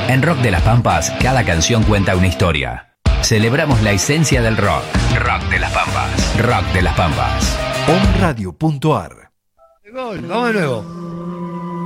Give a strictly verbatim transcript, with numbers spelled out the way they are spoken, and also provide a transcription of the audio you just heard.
En Rock de las Pampas, cada canción cuenta una historia. Celebramos la esencia del rock. Rock de las Pampas. Rock de las Pampas. on radio punto a r. Gol, vamos de nuevo.